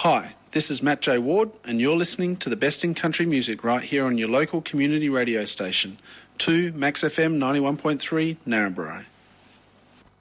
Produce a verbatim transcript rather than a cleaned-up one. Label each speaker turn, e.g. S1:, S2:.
S1: Hi, this is Matt J. Ward, and you're listening to the best in country music right here on your local community radio station, two Max F M ninety-one point three, Narrabri.